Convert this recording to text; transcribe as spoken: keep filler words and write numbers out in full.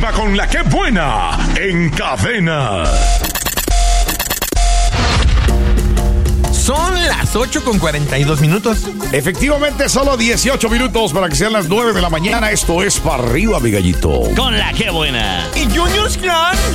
arriba con la que buena en Cadena. Son las ocho con cuarenta y dos minutos. Efectivamente, solo dieciocho minutos para que sean las nueve de la mañana. Esto es para arriba, mi gallito. Con la que buena. ¿Y Junior's Clan?